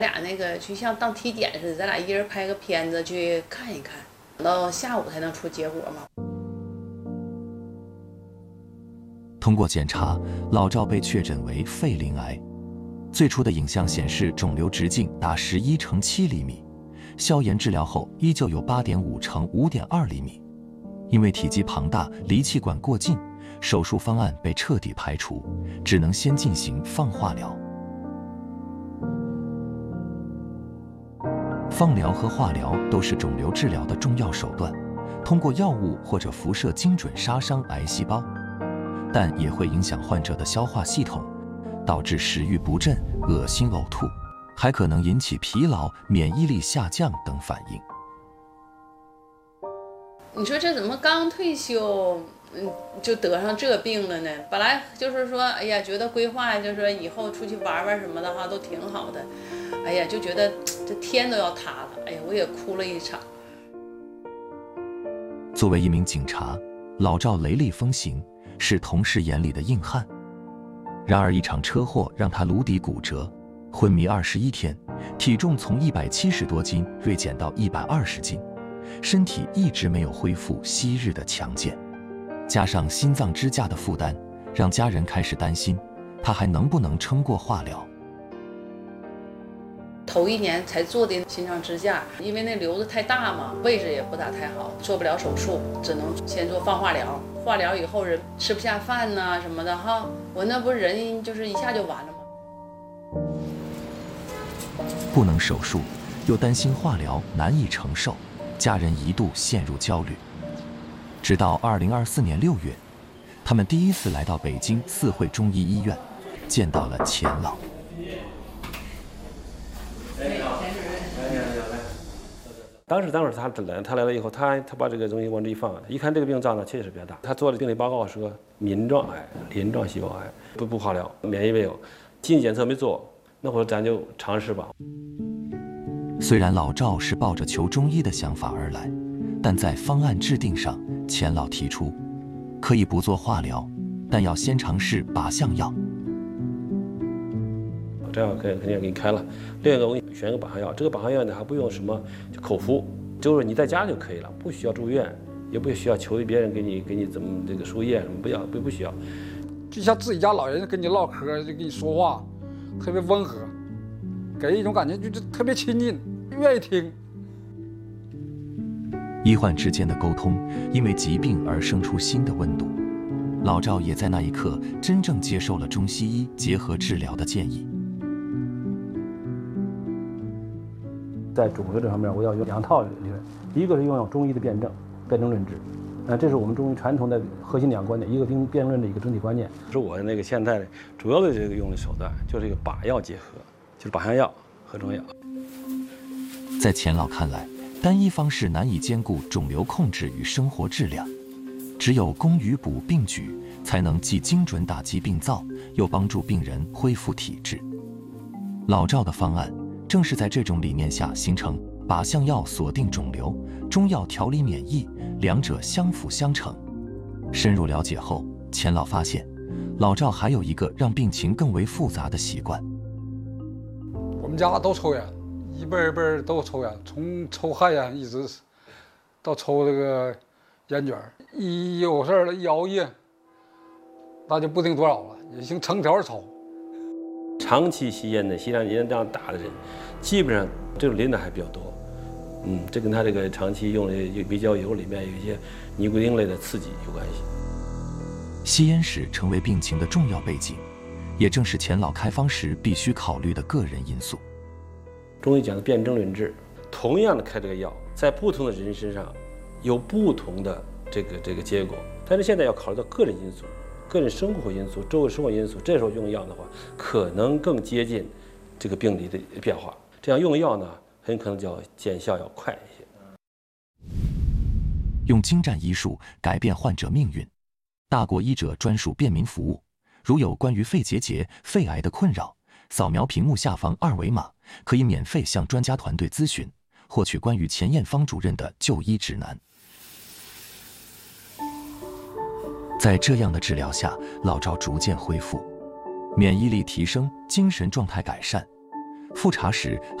俩那个就像当体检似的，咱俩一人拍个片子去看一看，等到下午才能出结果嘛。 通过检查，老赵被确诊为肺鳞癌。最初的影像显示，肿瘤直径达11×7厘米，消炎治疗后依旧有8.5×5.2厘米。因为体积庞大，离气管过近，手术方案被彻底排除，只能先进行放化疗。放疗和化疗都是肿瘤治疗的重要手段，通过药物或者辐射精准杀伤癌细胞，但也会影响患者的消化系统，导致食欲不振、恶心呕吐，还可能引起疲劳、免疫力下降等反应。 你说这怎么刚退休，就得上这病了呢？本来就是说，哎呀，觉得规划就是说以后出去玩玩什么的哈，都挺好的。哎呀，就觉得这天都要塌了。哎呀，我也哭了一场。 作为一名警察，老赵雷厉风行，是同事眼里的硬汉。然而一场车祸让他颅底骨折，昏迷21天，体重从170多斤锐减到120斤，身体一直没有恢复昔日的强健。加上心脏支架的负担，让家人开始担心他还能不能撑过化疗。 头1年才做的心脏支架，因为那瘤子太大嘛，位置也不咋太好，做不了手术，只能先做放化疗。化疗以后人吃不下饭呐什么的哈，我那不是人就是一下就完了吗？ 不能手术，又担心化疗难以承受，家人一度陷入焦虑。直到2024年6月，他们第一次来到北京四惠中医医院，见到了钱老。 当时他来了以后，他把这个东西往这一放，一看这个病状呢确实比较大。他做的病理报告说鳞状癌、鳞状细胞癌，不化疗，免疫没有，基因检测没做，那会儿咱就尝试吧。 虽然老赵是抱着求中医的想法而来，但在方案制定上，钱老提出可以不做化疗，但要先尝试靶向药。 这样肯定给你开了。另一个我给你选一个靶向药，这个靶向药呢还不用什么就口服，就是你在家就可以了，不需要住院，也不需要求别人给你怎么这个输液什么，不需要。 就像自己家老人跟你唠嗑，就跟你说话，特别温和，给人一种感觉就是特别亲近，愿意听。 医患之间的沟通因为疾病而生出新的温度，老赵也在那一刻真正接受了中西医结合治疗的建议。 在肿瘤这方面，我要用2套理论，一个是用中医的辩证论治，这是我们中医传统的核心2个观点，一个辩证论的一个整体观念。 是我那个现在主要的这个用的手段就是一个靶药结合，就是靶向药和中药。 在钱老看来，单一方式难以兼顾肿瘤控制与生活质量，只有攻与补并举，才能既精准打击病灶，又帮助病人恢复体质。老赵的方案正是在这种理念下形成靶向药锁定肿瘤，中药调理免疫，两者相辅相成。深入了解后，钱老发现，老赵还有一个让病情更为复杂的习惯。 我们家都抽烟，一辈一辈都抽烟，从抽旱烟一直到抽这个烟卷，一有事了，一熬夜，那就不定多少了，也行成条抽。 长期吸烟的、吸上烟这样大的人，基本上这种磷的还比较多。这跟他这个长期用的微胶油里面有一些尼古丁类的刺激有关系。 吸烟史成为病情的重要背景，也正是钱老开方时必须考虑的个人因素。 中医讲的辩证论治，同样的开这个药，在不同的人身上有不同的这个结果，但是现在要考虑到个人因素。个人生活因素、周围生活因素，这时候用药的话，可能更接近这个病理的变化。这样用药呢，很可能就要见效要快一些。 用精湛医术改变患者命运，大国医者专属便民服务。如有关于肺结节、肺癌的困扰，扫描屏幕下方2维码，可以免费向专家团队咨询，获取关于钱艳芳主任的就医指南。在这样的治疗下，老赵逐渐恢复，免疫力提升，精神状态改善。 复查时